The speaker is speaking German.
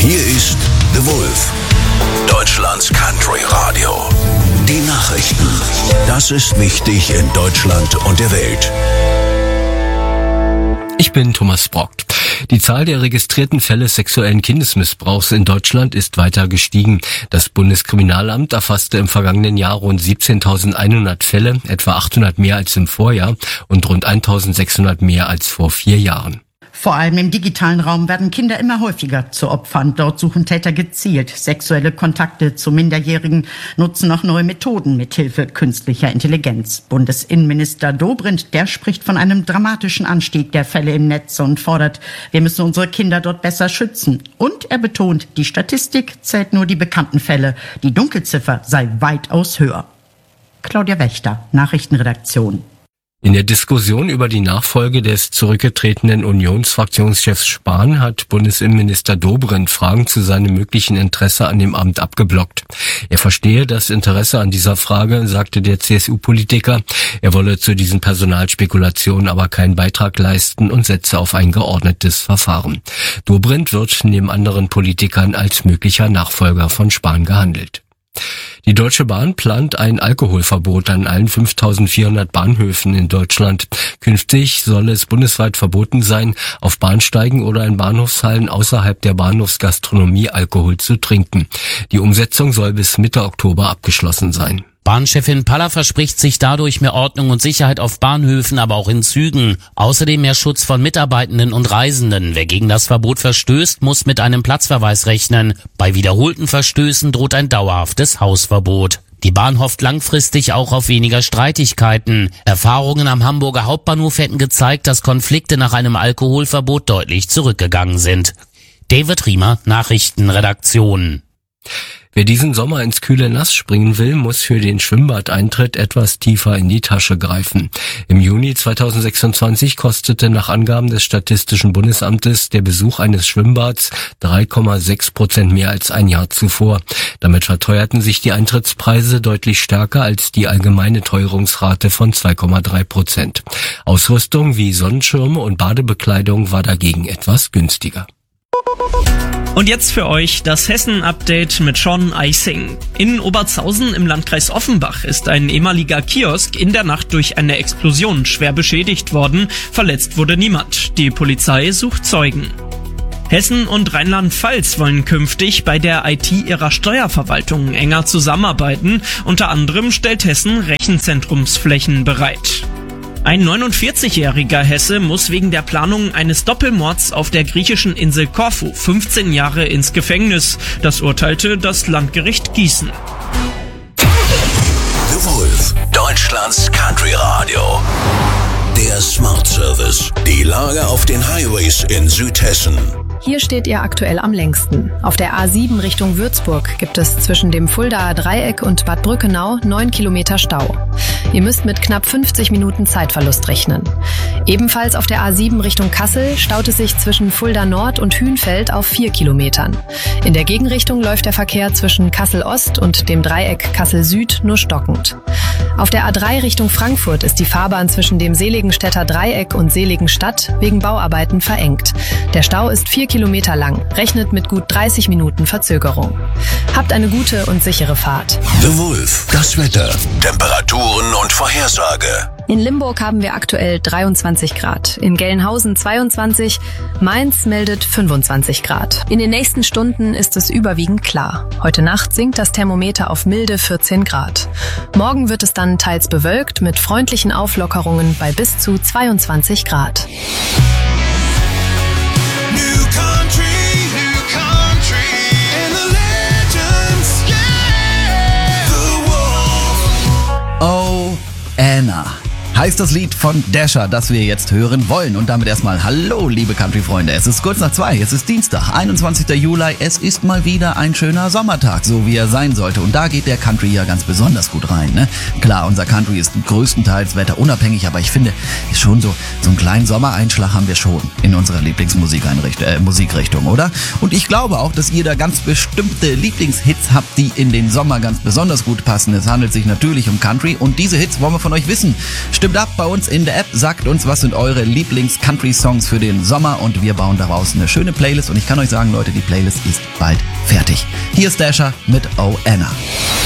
Hier ist The Wolf, Deutschlands Country Radio. Die Nachrichten. Das ist wichtig in Deutschland und der Welt. Ich bin Thomas Brockt. Die Zahl der registrierten Fälle sexuellen Kindesmissbrauchs in Deutschland ist weiter gestiegen. Das Bundeskriminalamt erfasste im vergangenen Jahr rund 17.100 Fälle, etwa 800 mehr als im Vorjahr und rund 1.600 mehr als vor 4 Jahren. Vor allem im digitalen Raum werden Kinder immer häufiger zu Opfern. Dort suchen Täter gezielt sexuelle Kontakte zu Minderjährigen, nutzen auch neue Methoden mithilfe künstlicher Intelligenz. Bundesinnenminister Dobrindt, der spricht von einem dramatischen Anstieg der Fälle im Netz und fordert, wir müssen unsere Kinder dort besser schützen. Und er betont, die Statistik zählt nur die bekannten Fälle. Die Dunkelziffer sei weitaus höher. Claudia Wächter, Nachrichtenredaktion. In der Diskussion über die Nachfolge des zurückgetretenen Unionsfraktionschefs Spahn hat Bundesinnenminister Dobrindt Fragen zu seinem möglichen Interesse an dem Amt abgeblockt. Er verstehe das Interesse an dieser Frage, sagte der CSU-Politiker. Er wolle zu diesen Personalspekulationen aber keinen Beitrag leisten und setze auf ein geordnetes Verfahren. Dobrindt wird neben anderen Politikern als möglicher Nachfolger von Spahn gehandelt. Die Deutsche Bahn plant ein Alkoholverbot an allen 5.400 Bahnhöfen in Deutschland. Künftig soll es bundesweit verboten sein, auf Bahnsteigen oder in Bahnhofshallen außerhalb der Bahnhofsgastronomie Alkohol zu trinken. Die Umsetzung soll bis Mitte Oktober abgeschlossen sein. Bahnchefin Paller verspricht sich dadurch mehr Ordnung und Sicherheit auf Bahnhöfen, aber auch in Zügen. Außerdem mehr Schutz von Mitarbeitenden und Reisenden. Wer gegen das Verbot verstößt, muss mit einem Platzverweis rechnen. Bei wiederholten Verstößen droht ein dauerhaftes Hausverbot. Die Bahn hofft langfristig auch auf weniger Streitigkeiten. Erfahrungen am Hamburger Hauptbahnhof hätten gezeigt, dass Konflikte nach einem Alkoholverbot deutlich zurückgegangen sind. David Riemer, Nachrichtenredaktion. Wer diesen Sommer ins kühle Nass springen will, muss für den Schwimmbadeintritt etwas tiefer in die Tasche greifen. Im Juni 2026 kostete nach Angaben des Statistischen Bundesamtes der Besuch eines Schwimmbads 3,6% mehr als ein Jahr zuvor. Damit verteuerten sich die Eintrittspreise deutlich stärker als die allgemeine Teuerungsrate von 2,3%. Ausrüstung wie Sonnenschirme und Badebekleidung war dagegen etwas günstiger. Und jetzt für euch das Hessen-Update mit Sean Eising. In Obertshausen im Landkreis Offenbach ist ein ehemaliger Kiosk in der Nacht durch eine Explosion schwer beschädigt worden. Verletzt wurde niemand. Die Polizei sucht Zeugen. Hessen und Rheinland-Pfalz wollen künftig bei der IT ihrer Steuerverwaltung enger zusammenarbeiten. Unter anderem stellt Hessen Rechenzentrumsflächen bereit. Ein 49-jähriger Hesse muss wegen der Planung eines Doppelmords auf der griechischen Insel Korfu 15 Jahre ins Gefängnis. Das urteilte das Landgericht Gießen. The Wolf, Deutschlands Country Radio. Der Smart Service. Die Lage auf den Highways in Südhessen. Hier steht ihr aktuell am längsten. Auf der A7 Richtung Würzburg gibt es zwischen dem Fuldaer Dreieck und Bad Brückenau 9 Kilometer Stau. Ihr müsst mit knapp 50 Minuten Zeitverlust rechnen. Ebenfalls auf der A7 Richtung Kassel staut es sich zwischen Fulda Nord und Hünfeld auf 4 Kilometern. In der Gegenrichtung läuft der Verkehr zwischen Kassel Ost und dem Dreieck Kassel Süd nur stockend. Auf der A3 Richtung Frankfurt ist die Fahrbahn zwischen dem Seligenstädter Dreieck und Seligenstadt wegen Bauarbeiten verengt. Der Stau ist 4 Kilometer lang, rechnet mit gut 30 Minuten Verzögerung. Habt eine gute und sichere Fahrt. The Wolf, das Wetter, Temperaturen und Vorhersage. In Limburg haben wir aktuell 23 Grad, in Gelnhausen 22, Mainz meldet 25 Grad. In den nächsten Stunden ist es überwiegend klar. Heute Nacht sinkt das Thermometer auf milde 14 Grad. Morgen wird es dann teils bewölkt mit freundlichen Auflockerungen bei bis zu 22 Grad. Oh, Anna. Heißt das Lied von Dasher, das wir jetzt hören wollen. Und damit erstmal hallo, liebe Country-Freunde. Es ist kurz nach 2, es ist Dienstag, 21. Juli. Es ist mal wieder ein schöner Sommertag, so wie er sein sollte. Und da geht der Country ja ganz besonders gut rein, ne? Klar, unser Country ist größtenteils wetterunabhängig, aber ich finde, schon so einen kleinen Sommereinschlag haben wir schon in unserer Musikrichtung, oder? Und ich glaube auch, dass ihr da ganz bestimmte Lieblingshits habt, die in den Sommer ganz besonders gut passen. Es handelt sich natürlich um Country und diese Hits wollen wir von euch wissen. Stimmt Stimmt ab bei uns in der App, sagt uns, was sind eure Lieblings-Country-Songs für den Sommer und wir bauen daraus eine schöne Playlist und ich kann euch sagen, Leute, die Playlist ist bald fertig. Hier ist Dasher mit Oh Anna.